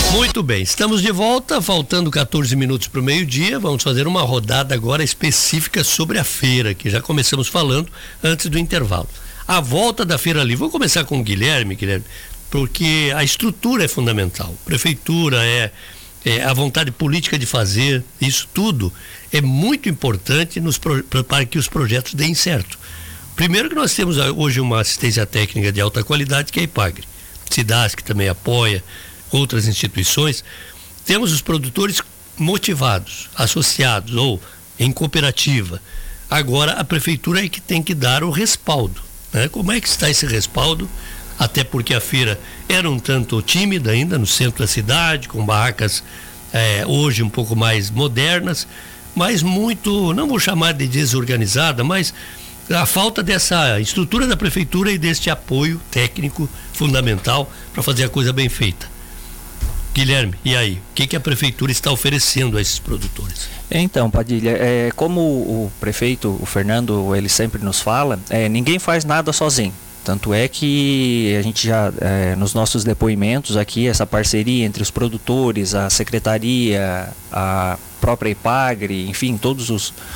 Muito bem, estamos de volta, faltando 14 minutos para o meio-dia. Vamos fazer uma rodada agora específica sobre a feira, que já começamos falando antes do intervalo. A volta da Feira Livre, vou começar com o Guilherme, porque a estrutura é fundamental. Prefeitura a vontade política de fazer, isso tudo é muito importante para que os projetos deem certo. Primeiro que nós temos hoje uma assistência técnica de alta qualidade, que é a IPAGRE. Cidades que também apoia, outras instituições. Temos os produtores motivados, associados ou em cooperativa. Agora a prefeitura é que tem que dar o respaldo, né? Como é que está esse respaldo? Até porque a feira era um tanto tímida ainda no centro da cidade, com barracas hoje um pouco mais modernas, mas muito, não vou chamar de desorganizada, mas a falta dessa estrutura da prefeitura e deste apoio técnico fundamental para fazer a coisa bem feita. Guilherme, e aí? O que a prefeitura está oferecendo a esses produtores? Então, Padilha, como o prefeito, o Fernando, ele sempre nos fala, ninguém faz nada sozinho. Tanto é que a gente já, nos nossos depoimentos aqui, essa parceria entre os produtores, a secretaria, a própria IPAGRE, enfim, todos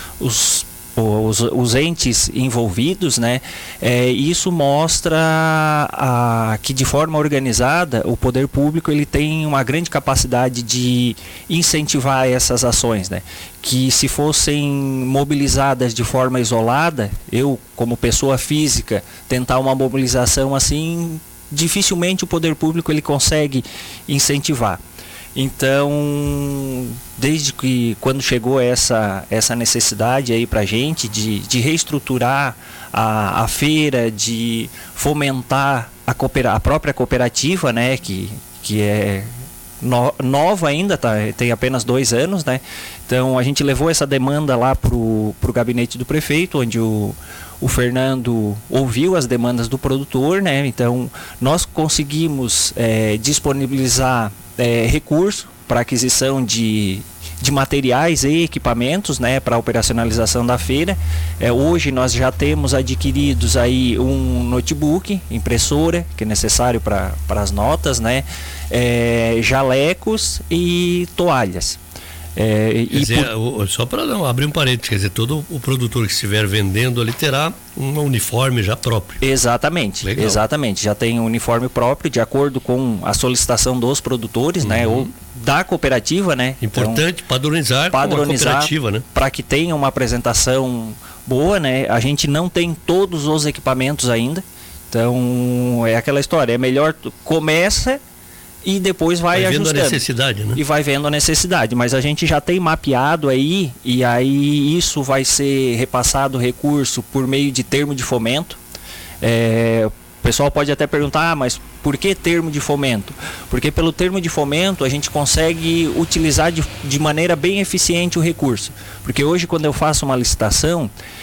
os entes envolvidos, né? Isso mostra que de forma organizada o poder público ele tem uma grande capacidade de incentivar essas ações, né? Que se fossem mobilizadas de forma isolada, eu como pessoa física tentar uma mobilização assim, dificilmente o poder público ele consegue incentivar. Então, desde que quando chegou essa necessidade aí pra gente de reestruturar a feira, de fomentar a própria cooperativa, né, que é nova ainda, tem apenas 2 anos, né? Então a gente levou essa demanda lá pro gabinete do prefeito, onde o Fernando ouviu as demandas do produtor, né? Então nós conseguimos disponibilizar recurso para aquisição de materiais e equipamentos, né, para a operacionalização da feira. Hoje nós já temos adquiridos aí um notebook, impressora, que é necessário para as notas, né, jalecos e toalhas. Só para abrir um parênteses, quer dizer, todo o produtor que estiver vendendo ali terá um uniforme já próprio. Exatamente, legal. Exatamente, já tem um uniforme próprio de acordo com a solicitação dos produtores, né, ou da cooperativa, né. Importante então, padronizar com a cooperativa, né, para que tenha uma apresentação boa, né. A gente não tem todos os equipamentos ainda, então é aquela história, é melhor começa e depois vai ajustando. Vendo a necessidade, né? E vai vendo a necessidade, mas a gente já tem mapeado aí, e aí isso vai ser repassado recurso por meio de termo de fomento. O pessoal pode até perguntar, mas por que termo de fomento? Porque pelo termo de fomento a gente consegue utilizar de maneira bem eficiente o recurso. Porque hoje quando eu faço uma licitação,